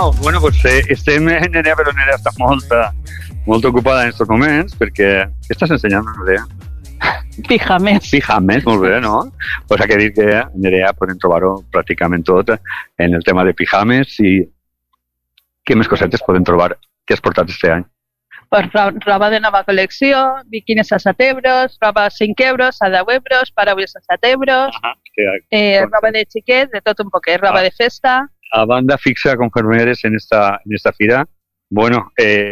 Wow, bueno, pues estem en Nerea, però Nerea està molt ocupada en aquests moments, perquè... Què estàs ensenyant, Nerea? Pijames. Pijames, molt bé, no? Pues ha que dir que a Nerea podem trobar-ho pràcticament tot en el tema de pijames i què més cosetes podem trobar que has portat este any? Pues roba de nova col·lecció, biquinis a 7 euros, roba a 5 euros, a 10 euros, paraules a 7 euros, roba de xiquet, de tot un poquet, roba de festa. A banda fixa con Fermeres en esta fira, bueno,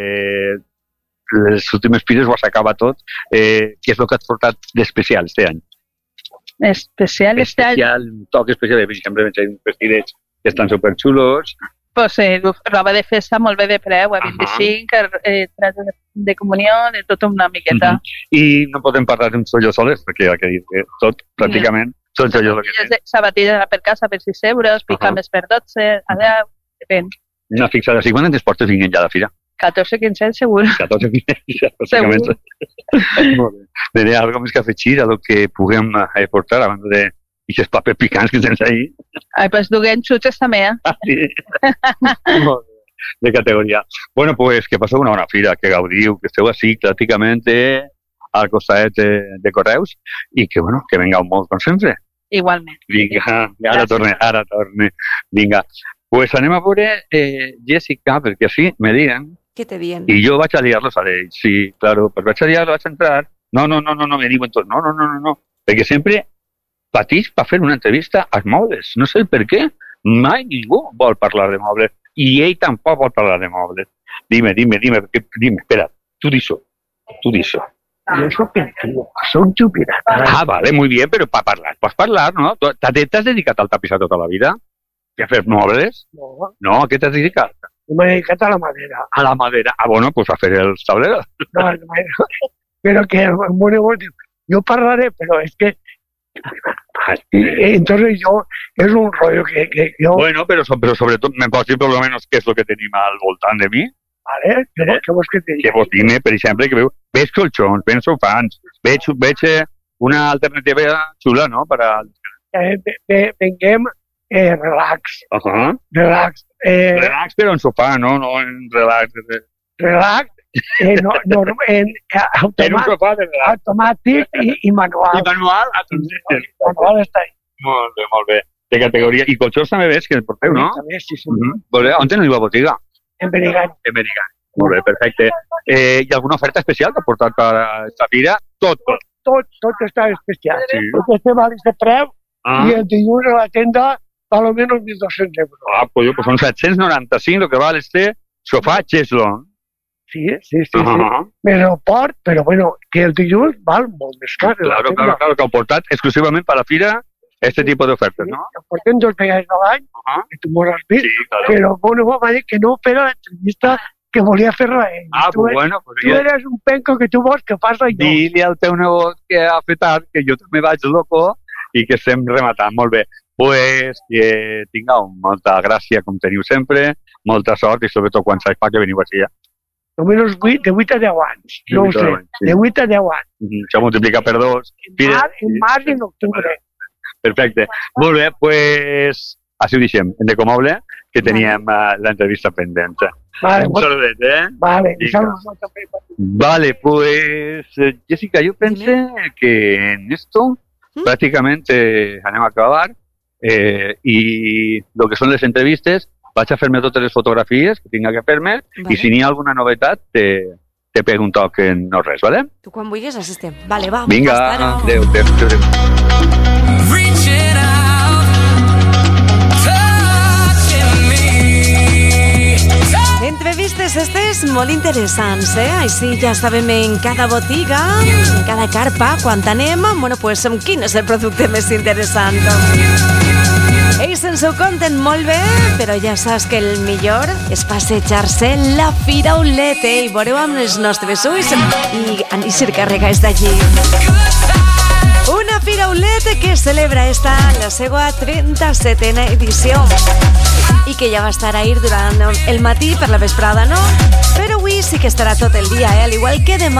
les últimes fires ho s'acaba tot. Què és el que has portat d'especial este any? Especial este any? Un toc especial, sempre veig uns vestidets que estan superxulos. Pues roba de festa molt bé de preu, a 25, traje de comunió, de tot una miqueta. I no podem parlar d'un xollo soles, perquè hi ha que dir que tot, pràcticament, són xollos que tenen. Sabatilles per casa per 6 euros, pijames per 12, a 10, depèn. Una fixada així, quan ens portes vinguent ja de fira? 14-15, segur. 14-15, pràcticament. Molt bé. Diré algo més que afegir a lo que puguem portar abans de aquests papers picants que tens ahí. Ai, pues duguem xutxes també, Sí. Molt bé. De categoria. Bueno, pues que passeu una bona fira, que gaudiu, que esteu així pràcticament al costat de Correus i que, bueno, que vengau molt com sempre. Igualment. Vinga, ara torne. Vinga. Pues anem a veure Jessica, perquè així me diuen. ¿Qué te diuen? I jo vaig a liar-los a ells. Sí, claro, pues vaig a liar-los, vaig a entrar. No, me diuen tot. No. Perquè sempre patís per fer una entrevista als mobles. No sé el per què. Mai ningú vol parlar de mobles. I ell tampoc vol parlar de mobles. Dime, espera, tu dis-ho. Yo soy pintor, soy jubilat. Ah, vale, muy bien, pero para parlar, pots parlar, no? T'has dedicat al tapissar tota la vida? I a fer mobles? No. No, a què t'has dedicat? M'he dedicat a la madera. A la madera. Ah, bueno, pues a fer els tableros. No, pero que bueno, yo parlaré, pero es que entonces yo es un rollo que yo... Bueno, pero sobre tot, me pots dir per lo menos què és el que tenim al voltant de mi? Vale, però què vols que te digui? Que vos dime, per exemple, que veig colxons, veig sofans, veig una alternativa xula, no? Venguem relax. Relax. Relax, però en sofà, no? No en relax. Relax, en automàtic i manual. I manual? Manual està ahí. Molt bé. De categoria. I colxons també veig que el porteu, no? També, sí. On teniu la botiga? En Benigant. Molt bé, perfecte. Hi ha alguna oferta especial que ha portat per aquesta fira? Tot està especial. Sí. Porque este vale de preu y el dilluns a la tienda a lo menos 1.200 euros. Ah, pues son 795 lo que vale este sofà Cheslon. Sí. Pero bueno, que el dilluns val molt més car. Claro, que heu portat exclusivament per la fira este tipo de ofertes, ¿no? Portem 2 vegades a l'any, que tu m'ho has vist, però bueno, va dir que no per a l'entrevista que volia fer-la ell. Bueno. Tu eres un penco que tu vols que fas allò. Dile al teu nebot que ha fetat, que jo també vaig loco i que estem rematant. Molt bé. Pues que tingueu molta gràcia, com teniu sempre, molta sort i sobretot quan saps que veniu així. Almenys de 8 a 10 anys. No ho sé, de 8 a 10 anys. Això multiplica per 2. En març i en octubre. Perfecte. Molt bé, pues així ho deixem, en Decomoble, que teníem l'entrevista pendent. Vale, un saludet, Vale, Vale, pues Jessica, jo pense que en esto pràcticament anem a acabar i el que són les entrevistes vaig a fer-me totes les fotografies que tinc que fer-me i si n'hi ha alguna novetat te pego un toc en no res, ¿vale? Tu quan vulguis assistem. Vale, va. Vinga, adéu. Entrevistes estes molt interessants, Així ja sabem en cada botiga, en cada carpa, quan anem, bueno, pues quin és el producte més interessant. Ells ens ho conten molt bé, però ja saps que el millor és passejar-se la Fira Outlet, i veureu amb els nostres ulls i Anísir Carrega és d'allí. Una Fira Outlet que celebra la seva 37a edició i que ja va estar ahir durant el matí per la vesprada, no? Però avui sí que estarà tot el dia, al igual que demà.